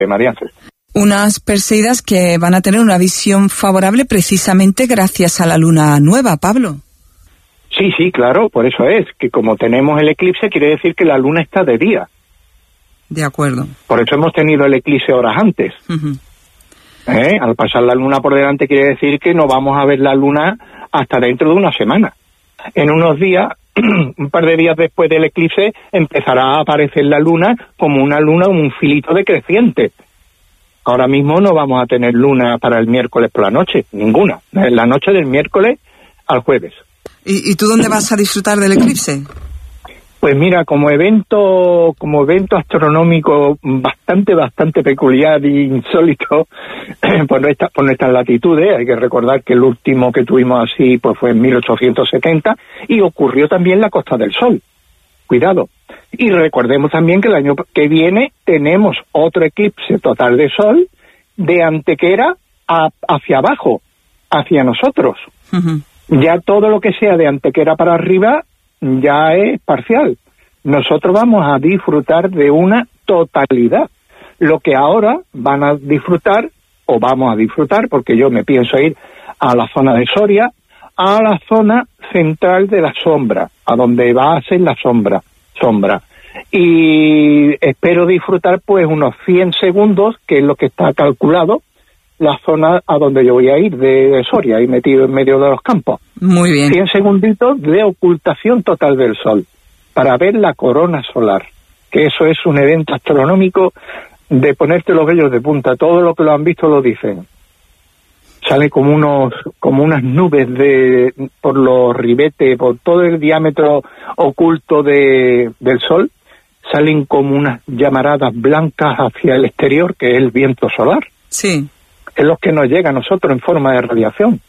María Ángeles. Unas Perseidas que van a tener una visión favorable precisamente gracias a la luna nueva, Pablo. Sí, claro, por eso es, que como tenemos el eclipse, quiere decir que la luna está de día. De acuerdo. Por eso hemos tenido el eclipse horas antes. Uh-huh. Al pasar la luna por delante quiere decir que no vamos a ver la luna hasta dentro de una semana. En unos días, un par de días después del eclipse, empezará a aparecer la luna como un filito decreciente. Ahora mismo no vamos a tener luna para el miércoles por la noche, ninguna. La noche del miércoles al jueves. ¿Y tú dónde vas a disfrutar del eclipse? Pues mira, como evento astronómico bastante peculiar e insólito por nuestras latitudes, hay que recordar que el último que tuvimos así pues fue en 1870 y ocurrió también en la Costa del Sol. Cuidado. Y recordemos también que el año que viene tenemos otro eclipse total de Sol de Antequera hacia abajo, hacia nosotros. Uh-huh. Ya todo lo que sea de Antequera para arriba ya es parcial. Nosotros vamos a disfrutar de una totalidad. Lo que ahora vamos a disfrutar, porque yo me pienso ir a la zona de Soria, a la zona central de la sombra, a donde va a ser la sombra. Y espero disfrutar pues unos 100 segundos, que es lo que está calculado, la zona a donde yo voy a ir de Soria, ahí metido en medio de los campos. Muy bien. 100 segunditos de ocultación total del Sol, para ver la corona solar, que eso es un evento astronómico de ponerte los vellos de punta. Todo lo que lo han visto lo dicen. Sale como unas nubes por los ribetes, por todo el diámetro oculto del Sol, salen como unas llamaradas blancas hacia el exterior, que es el viento solar. Sí. Es lo que nos llega a nosotros en forma de radiación.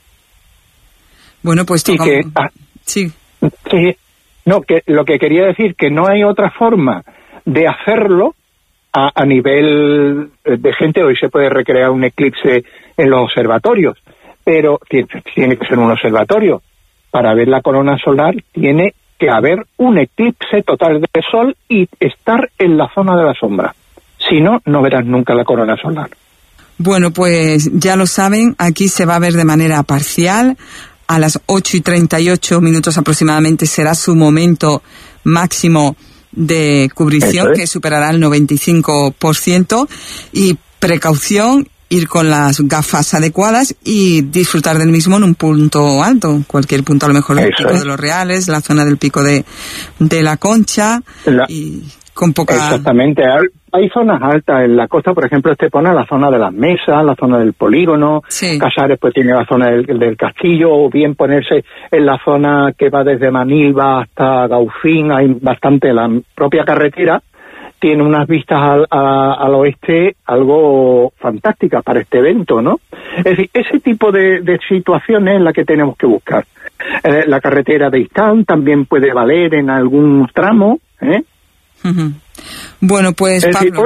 Bueno, pues sí. No, que lo que quería decir, que no hay otra forma de hacerlo a nivel de gente. Hoy se puede recrear un eclipse en los observatorios, pero tiene que ser un observatorio. Para ver la corona solar tiene que haber un eclipse total de Sol y estar en la zona de la sombra. Si no, no verás nunca la corona solar. Bueno, pues ya lo saben, aquí se va a ver de manera parcial. A las 8:38 aproximadamente será su momento máximo de cubrición, que superará el 95%. Y precaución, ir con las gafas adecuadas y disfrutar del mismo en un punto alto. Cualquier punto, a lo mejor el Pico de los Reales, la zona del Pico de la Concha. Y con poca... Exactamente. Hay zonas altas en la costa, por ejemplo, Estepona, la zona de las mesas, la zona del polígono. Sí. Casares pues tiene la zona del castillo, o bien ponerse en la zona que va desde Manilva hasta Gaufín. Hay bastante, la propia carretera tiene unas vistas al oeste algo fantásticas para este evento, ¿no? Es decir, ese tipo de situaciones es la que tenemos que buscar. La carretera de Istán también puede valer en algún tramo, ¿eh? Uh-huh. Bueno, pues es decir,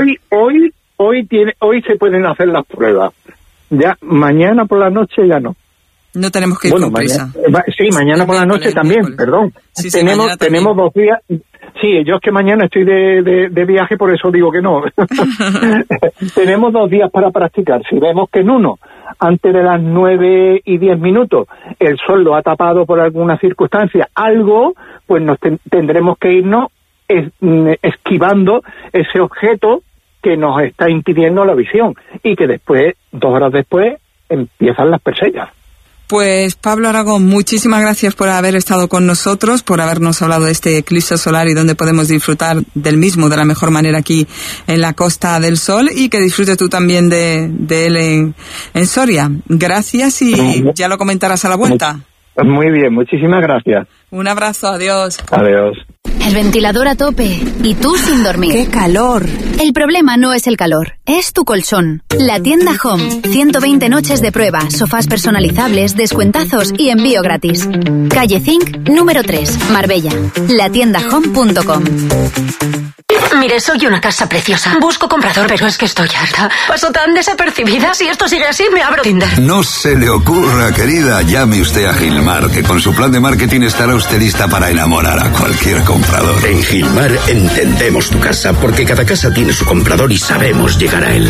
hoy se pueden hacer las pruebas. Ya mañana por la noche ya no. No tenemos que ir con prisa. Mañana por la noche también, perdón. Sí, tenemos 2 días. Sí, yo es que mañana estoy de viaje, por eso digo que no. Tenemos 2 días para practicar. Si vemos que en uno, antes de las 9:10, el sol lo ha tapado por alguna circunstancia, algo, pues tendremos que irnos esquivando ese objeto que nos está impidiendo la visión, y que después, 2 horas después, empiezan las Perseidas. Pues Pablo Aragón, muchísimas gracias por haber estado con nosotros, por habernos hablado de este eclipse solar y dónde podemos disfrutar del mismo de la mejor manera aquí en la Costa del Sol, y que disfrutes tú también de él en Soria. Gracias, y ya lo comentarás a la vuelta. Muy bien, muchísimas gracias. Un abrazo, adiós. Adiós. El ventilador a tope y tú sin dormir. ¡Qué calor! El problema no es el calor, es tu colchón. La tienda Home. 120 noches de prueba, sofás personalizables, descuentazos y envío gratis. Calle Zinc, número 3, Marbella. Latiendahome.com. Mire, soy una casa preciosa. Busco comprador, pero es que estoy harta. Paso tan desapercibida. Si esto sigue así, me abro Tinder. No se le ocurra, querida. Llame usted a Gilmar, que con su plan de marketing estará usted lista para enamorar a cualquier comprador. En Gilmar entendemos tu casa, porque cada casa tiene su comprador y sabemos llegar a él.